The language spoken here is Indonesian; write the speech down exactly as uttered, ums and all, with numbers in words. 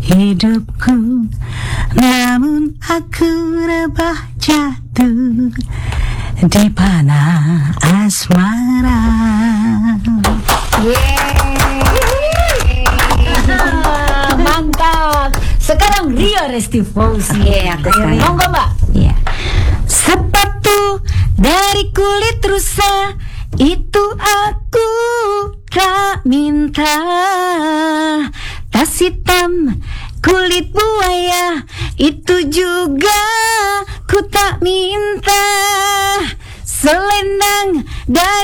hidupku, namun aku rebah jatuh di panah asmara. Yeah. Mantap. Sekarang Ria Resti Fauzi. Iya, aku sekarang. Monggo Mbak. Ya. Sepatu dari kulit rusa itu aku tak minta. Tas hitam kulit buaya itu juga ku tak minta. Selendang dari